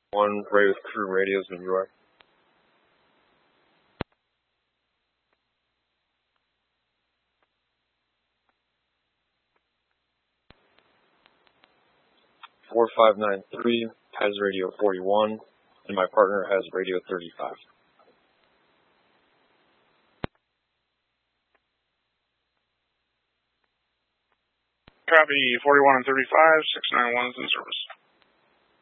One Ray with Crew Radios, New York. Four 593 has radio 41, and my partner has radio 35. Copy, 41 and 35, 691 is in service.